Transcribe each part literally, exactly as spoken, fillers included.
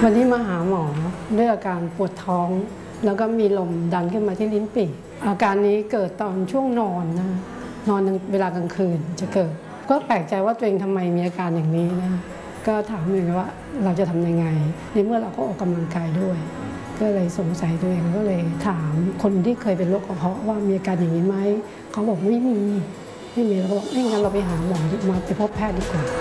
วันนี้มาหาหมอด้วยอาการปวดท้องแล้วก็มีลมดันขึ้นมาที่ลิ้นปี่อาการนี้เกิดตอนช่วงนอนนะนอนเวลากลางคืนจะเกิดก็แปลกใจว่าตัวเองทำไมมีอาการอย่างนี้นะก็ถามเลยว่าเราจะทำยังไงในเมื่อเราก็ออกกำลังกายด้วยก็เลยสงสัยตัวเองก็เลยถามคนที่เคยเป็นโรคกระเพาะว่ามีอาการอย่างนี้ไหมเขาบอกไม่มีไม่มีเราก็บอกไม่งั้นเราไปหาหมอมาไปพบแพทย์ดีกว่า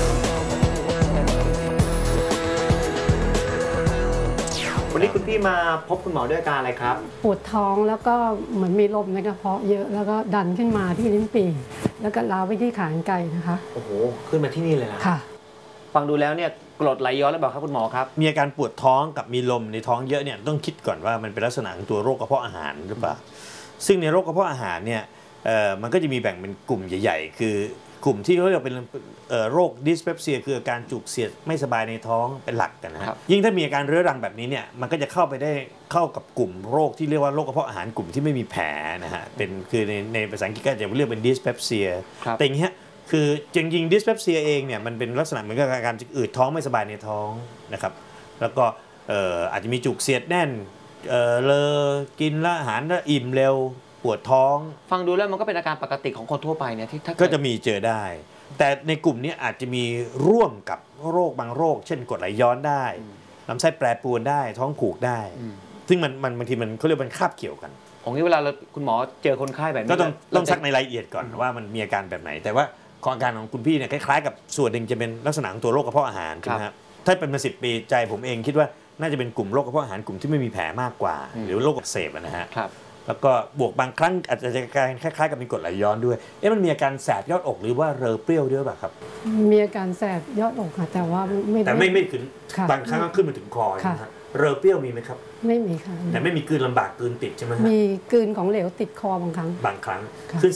วันนี้คุณพี่มาพบคุณหมอด้วยอาการอะไรครับปวดท้องแล้วก็เหมือนมีลมในกระเพาะเยอะแล้วก็ดันขึ้นมาที่ลิ้นปี่แล้วก็ล้าวไปที่ขากรรไกรนะคะโอ้โหขึ้นมาที่นี่เลยนะค่ะฟังดูแล้วเนี่ยกรดไหลย้อนหรือเปล่าครับคุณหมอครับมีอาการปวดท้องกับมีลมในท้องเยอะเนี่ยต้องคิดก่อนว่ามันเป็นลักษณะของตัวโรคกระเพาะอาหารหรือเปล่าซึ่งในโรคกระเพาะอาหารเนี่ยมันก็จะมีแบ่งเป็นกลุ่มใหญ่ๆคือกลุ่มที่เขาเรียกเป็นโรคดิสเปปเซียคืออาการจุกเสียดไม่สบายในท้องเป็นหลักกันนะครับยิ่งถ้ามีอาการเรื้อรังแบบนี้เนี่ยมันก็จะเข้าไปได้เข้ากับกลุ่มโรคที่เรียกว่าโรคกระเพาะอาหารกลุ่มที่ไม่มีแผลนะฮะเป็นคือในในภาษาอังกฤษก็จะเรียกเป็นดิสเปปเซียแต่อย่างเงี้ยคือจริงๆดิสเปปเซียเองเนี่ยมันเป็นลักษณะเหมือนกับอาการอืดท้องไม่สบายในท้องนะครับแล้วก็อาจจะมีจุกเสียดแน่นเออเลอกินแล้วอาหารแล้วอิ่มเร็วปวดท้องฟังดูแล้วมันก็เป็นอาการปกติของคนทั่วไปเนี่ยที่ถ้าก็จะมีเจอได้แต่ในกลุ่มนี้อาจจะมีร่วมกับโรคบางโรคเช่นกรดไหลย้อนได้ลำไส้แปรปรวนได้ท้องผูกได้ซึ่งมันมันบางทีมันเขาเรียกมันคาบเกี่ยวกันของนี้เวลาคุณหมอเจอคนไข้แบบนี้ก็ต้องต้องซักในรายละเอียดก่อนว่ามันมีอาการแบบไหนแต่ว่าอาการของคุณพี่เนี่ยคล้ายๆกับส่วนหนึ่งจะเป็นลักษณะของตัวโรคกระเพาะอาหารใช่ไหมครับถ้าเป็นมาสิบปีใจผมเองคิดว่าน่าจะเป็นกลุ่มโรคกระเพาะอาหารกลุ่มที่ไม่มีแผลมากกว่าหรือโรคอักเสบนะฮะแล้วก็บวกบางครั้งอาจจะการคล้ายๆกับมีกรดไหลย้อนด้วยเอ๊ะมันมีอาการแสบยอดอกหรือว่าเรอเปรี้ยวด้วยป่ะครับมีอาการแสบยอดอกค่ะแต่ว่าไม่แต่ไม่ไม่ถึงบางครั้งก็ขึ้นมาถึงคอนะฮะเรอเปรี้ยวมีไหมครับไม่มีค่ะแต่ไม่มีกลืนลำบากกลืนติดใช่ไหมฮะมีกลืนของเหลวติดคอบางครั้งบางครั้ง